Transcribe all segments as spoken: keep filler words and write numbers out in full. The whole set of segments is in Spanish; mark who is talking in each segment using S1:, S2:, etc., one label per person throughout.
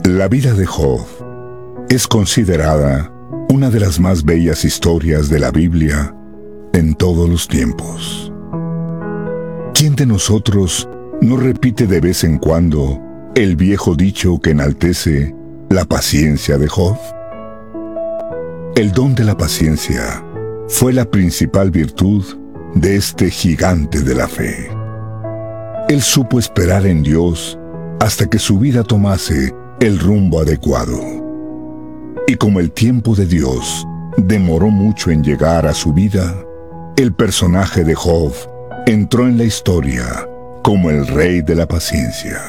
S1: La vida de Job es considerada una de las más bellas historias de la Biblia en todos los tiempos. ¿Quién de nosotros no repite de vez en cuando el viejo dicho que enaltece la paciencia de Job? El don de la paciencia fue la principal virtud de este gigante de la fe. Él supo esperar en Dios hasta que su vida tomase el rumbo adecuado. Y como el tiempo de Dios demoró mucho en llegar a su vida, el personaje de Job entró en la historia como el rey de la paciencia.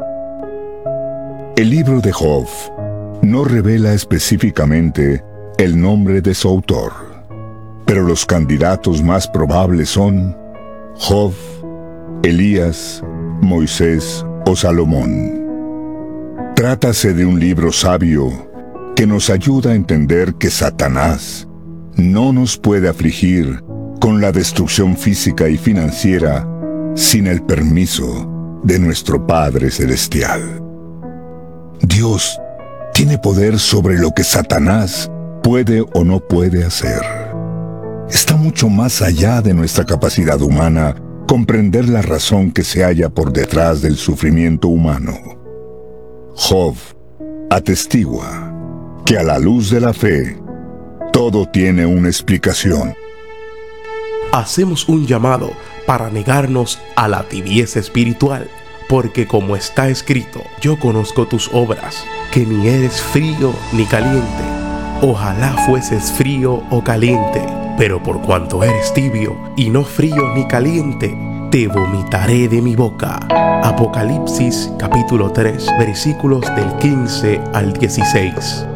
S1: El libro de Job no revela específicamente el nombre de su autor, pero los candidatos más probables son Job, Elías, Moisés o Salomón. Trátase de un libro sabio que nos ayuda a entender que Satanás no nos puede afligir con la destrucción física y financiera sin el permiso de nuestro Padre Celestial. Dios tiene poder sobre lo que Satanás puede o no puede hacer. Está mucho más allá de nuestra capacidad humana comprender la razón que se halla por detrás del sufrimiento humano. Job atestigua que a la luz de la fe, todo tiene una explicación.
S2: Hacemos un llamado para negarnos a la tibieza espiritual, porque como está escrito, yo conozco tus obras, que ni eres frío ni caliente. Ojalá fueses frío o caliente, pero por cuanto eres tibio y no frío ni caliente, te vomitaré de mi boca. Apocalipsis capítulo tres, versículos del quince al dieciséis.